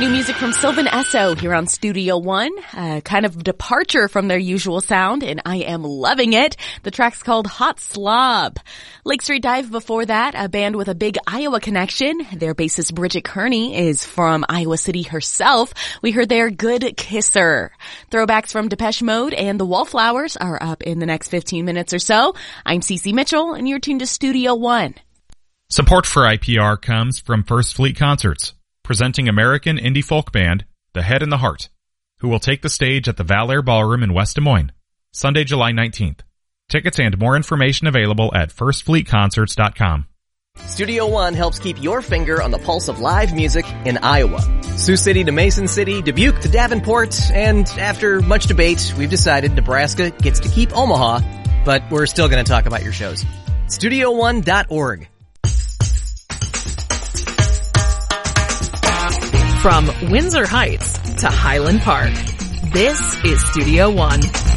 New music from Sylvan Esso here on Studio One. Kind of departure from their usual sound, and I am loving it. The track's called Hot Slob. Lake Street Dive before that, a band with a big Iowa connection. Their bassist Bridget Kearney is from Iowa City herself. We heard their Good Kisser. Throwbacks from Depeche Mode and the Wallflowers are up in the next 15 minutes or so. I'm Cece Mitchell, and you're tuned to Studio One. Support for IPR comes from First Fleet Concerts, presenting American indie folk band, The Head and the Heart, who will take the stage at the Valair Ballroom in West Des Moines, Sunday, July 19th. Tickets and more information available at firstfleetconcerts.com. Studio One helps keep your finger on the pulse of live music in Iowa. Sioux City to Mason City, Dubuque to Davenport, and after much debate, we've decided Nebraska gets to keep Omaha, but we're still going to talk about your shows. StudioOne.org. From Windsor Heights to Highland Park, this is Studio One.